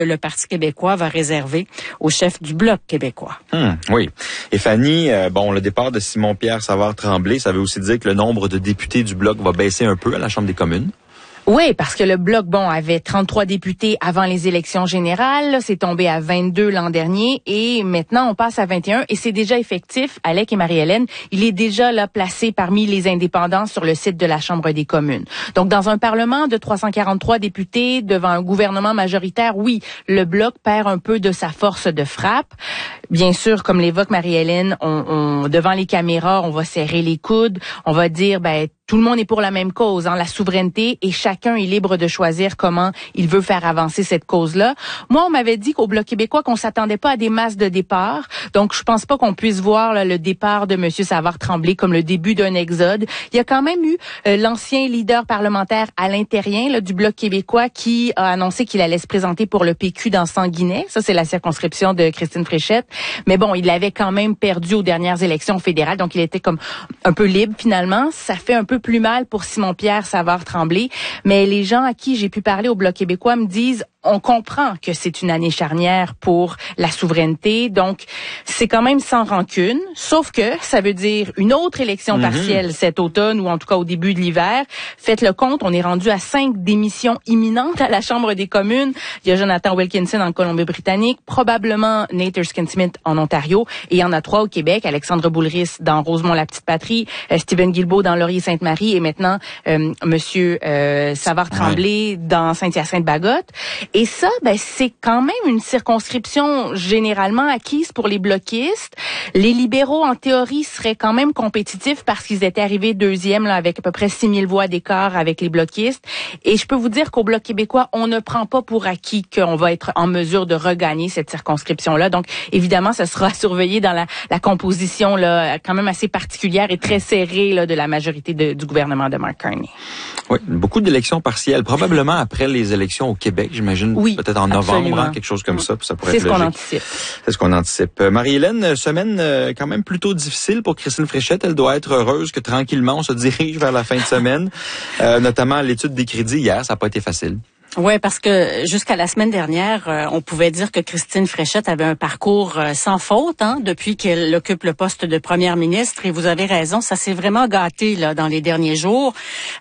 le Parti québécois va réserver au chef du Bloc québécois. Oui. Et Fanny, le départ de Simon-Pierre Savard-Tremblay, ça veut aussi dire que le nombre de députés du Bloc va baisser un peu à la Chambre des communes? Oui, parce que le Bloc, avait 33 députés avant les élections générales. C'est tombé à 22 l'an dernier et maintenant on passe à 21 et c'est déjà effectif. Alec et Marie-Hélène, il est déjà là placé parmi les indépendants sur le site de la Chambre des communes. Donc dans un Parlement de 343 députés devant un gouvernement majoritaire, oui, le Bloc perd un peu de sa force de frappe. Bien sûr, comme l'évoque Marie-Hélène, on devant les caméras, on va serrer les coudes, on va dire tout le monde est pour la même cause, la souveraineté, et chacun est libre de choisir comment il veut faire avancer cette cause-là. Moi, on m'avait dit qu'au Bloc québécois, qu'on s'attendait pas à des masses de départ. Donc, je pense pas qu'on puisse voir le départ de M. Savard-Tremblay comme le début d'un exode. Il y a quand même eu l'ancien leader parlementaire Alain Terrien du Bloc québécois qui a annoncé qu'il allait se présenter pour le PQ dans Sanguinet. Ça, c'est la circonscription de Christine Fréchette. Mais bon, il avait quand même perdu aux dernières élections fédérales, donc il était comme un peu libre finalement. Ça fait un peu plus mal pour Simon-Pierre Savard-Tremblay, mais les gens à qui j'ai pu parler au Bloc québécois me disent on comprend que c'est une année charnière pour la souveraineté, donc c'est quand même sans rancune, sauf que ça veut dire une autre élection partielle cet automne ou en tout cas au début de l'hiver. Faites le compte, on est rendu à 5 démissions imminentes à la Chambre des communes. Il y a Jonathan Wilkinson en Colombie-Britannique, probablement Nate Erskine-Smith en Ontario, et il y en a 3 au Québec, Alexandre Boulris dans Rosemont-la-Petite-Patrie, Stephen Guilbeault dans Laurier-Sainte-Marie et maintenant Monsieur Savard-Tremblay dans Saint-Hyacinthe-Bagotte. Et ça, c'est quand même une circonscription généralement acquise pour les bloquistes. Les libéraux, en théorie, seraient quand même compétitifs parce qu'ils étaient arrivés deuxième avec à peu près 6 000 voix d'écart avec les bloquistes. Et je peux vous dire qu'au Bloc québécois, on ne prend pas pour acquis qu'on va être en mesure de regagner cette circonscription-là. Donc, évidemment, ce sera surveillé dans la composition quand même assez particulière et très serrée de la majorité du gouvernement de Mark Carney. Oui, beaucoup d'élections partielles, probablement après les élections au Québec, j'imagine. Oui, peut-être en novembre, quelque chose comme ça. Ça pourrait C'est être ce qu'on logique. anticipe. C'est ce qu'on anticipe. Marie-Hélène, semaine quand même plutôt difficile pour Christine Fréchette. Elle doit être heureuse que tranquillement on se dirige vers la fin de semaine. Notamment l'étude des crédits hier, ça n'a pas été facile. Ouais, parce que jusqu'à la semaine dernière, on pouvait dire que Christine Fréchette avait un parcours sans faute depuis qu'elle occupe le poste de première ministre. Et vous avez raison, ça s'est vraiment gâté dans les derniers jours.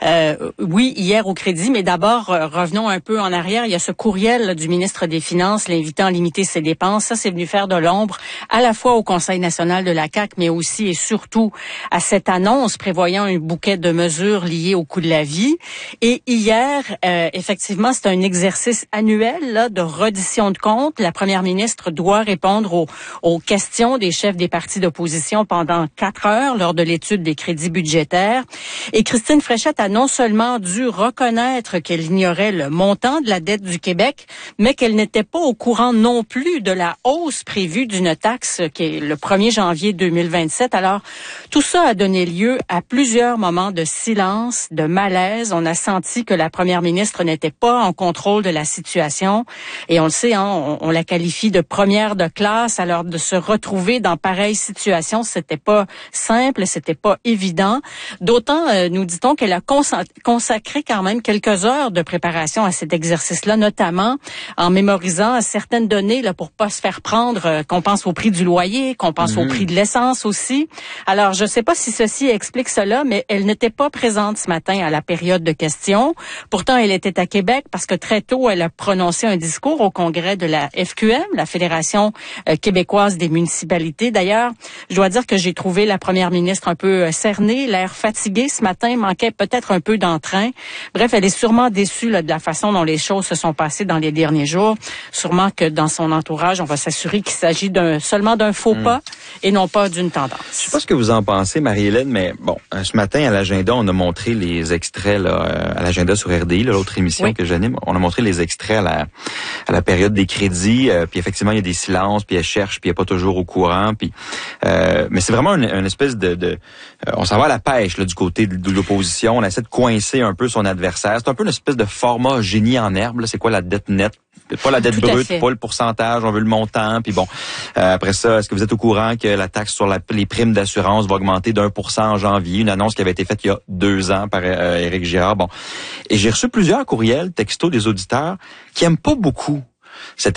Oui, hier au crédit, mais d'abord, revenons un peu en arrière. Il y a ce courriel du ministre des Finances l'invitant à limiter ses dépenses. Ça, c'est venu faire de l'ombre à la fois au Conseil national de la CAQ, mais aussi et surtout à cette annonce prévoyant un bouquet de mesures liées au coût de la vie. Et hier, effectivement, c'est un exercice annuel de reddition de comptes. La première ministre doit répondre aux questions des chefs des partis d'opposition pendant 4 heures lors de l'étude des crédits budgétaires. Et Christine Fréchette a non seulement dû reconnaître qu'elle ignorait le montant de la dette du Québec, mais qu'elle n'était pas au courant non plus de la hausse prévue d'une taxe qui est le 1er janvier 2027. Alors, tout ça a donné lieu à plusieurs moments de silence, de malaise. On a senti que la première ministre n'était pas en contrôle de la situation. Et on le sait, on la qualifie de première de classe. Alors, de se retrouver dans pareille situation, c'était pas simple, c'était pas évident. D'autant, nous dit-on, qu'elle a consacré quand même quelques heures de préparation à cet exercice-là, notamment en mémorisant certaines données pour pas se faire prendre, qu'on pense au prix du loyer, qu'on pense au prix de l'essence aussi. Alors, je sais pas si ceci explique cela, mais elle n'était pas présente ce matin à la période de questions. Pourtant, elle était à Québec parce que très tôt, elle a prononcé un discours au congrès de la FQM, la Fédération québécoise des municipalités. D'ailleurs, je dois dire que j'ai trouvé la première ministre un peu cernée, l'air fatiguée ce matin, manquait peut-être un peu d'entrain. Bref, elle est sûrement déçue de la façon dont les choses se sont passées dans les derniers jours. Sûrement que dans son entourage, on va s'assurer qu'il s'agit seulement d'un faux pas et non pas d'une tendance. Je sais pas ce que vous en pensez, Marie-Hélène, mais bon, ce matin à l'agenda, on a montré les extraits à l'agenda sur RDI, l'autre émission que j'anime. On a montré les extraits à la période des crédits, puis effectivement il y a des silences, puis elle cherche, puis elle est pas toujours au courant, puis mais c'est vraiment une espèce de on s'en va à la pêche du côté de l'opposition. On essaie de coincer un peu son adversaire. C'est un peu une espèce de format génie en herbe. C'est quoi la dette nette? Pas la dette brute, pas le pourcentage, on veut le montant. Puis bon, après ça, est-ce que vous êtes au courant que la taxe sur les primes d'assurance va augmenter d'1% en janvier? Une annonce qui avait été faite il y a 2 ans par Éric Girard. Bon, et j'ai reçu plusieurs courriels, textos des auditeurs qui aiment pas beaucoup cette